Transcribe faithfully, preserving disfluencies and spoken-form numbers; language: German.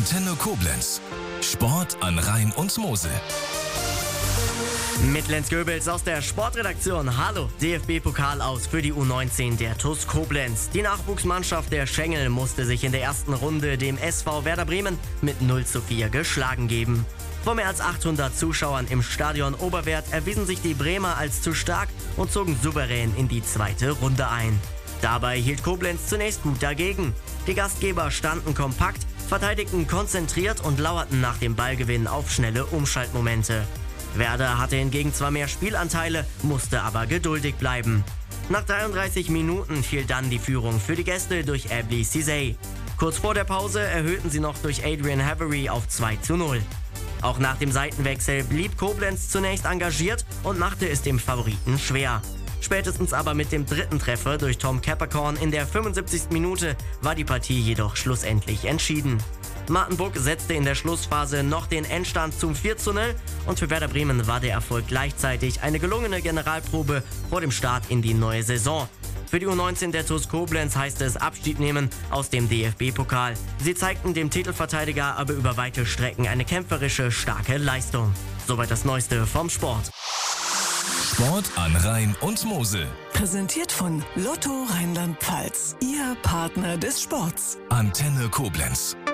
Antenne Koblenz. Sport an Rhein und Mosel. Mit Lenz Goebels aus der Sportredaktion. Hallo, D F B-Pokal aus für die U neunzehn der T U S Koblenz. Die Nachwuchsmannschaft der Schengel musste sich in der ersten Runde dem S V Werder Bremen mit null zu vier geschlagen geben. Vor mehr als achthundert Zuschauern im Stadion Oberwerth erwiesen sich die Bremer als zu stark und zogen souverän in die zweite Runde ein. Dabei hielt Koblenz zunächst gut dagegen. Die Gastgeber standen kompakt, verteidigten konzentriert und lauerten nach dem Ballgewinn auf schnelle Umschaltmomente. Werder hatte hingegen zwar mehr Spielanteile, musste aber geduldig bleiben. Nach dreiunddreißig Minuten fiel dann die Führung für die Gäste durch Ably Cissé. Kurz vor der Pause erhöhten sie noch durch Adrian Havery auf zwei zu null. Auch nach dem Seitenwechsel blieb Koblenz zunächst engagiert und machte es dem Favoriten schwer. Spätestens aber mit dem dritten Treffer durch Tom Capricorn in der fünfundsiebzigsten Minute war die Partie jedoch schlussendlich entschieden. Martin Buck setzte in der Schlussphase noch den Endstand zum vier zu null und für Werder Bremen war der Erfolg gleichzeitig eine gelungene Generalprobe vor dem Start in die neue Saison. Für die U neunzehn der T U S Koblenz heißt es Abschied nehmen aus dem D F B-Pokal. Sie zeigten dem Titelverteidiger aber über weite Strecken eine kämpferische, starke Leistung. Soweit das Neueste vom Sport. Sport an Rhein und Mosel. Präsentiert von Lotto Rheinland-Pfalz. Ihr Partner des Sports. Antenne Koblenz.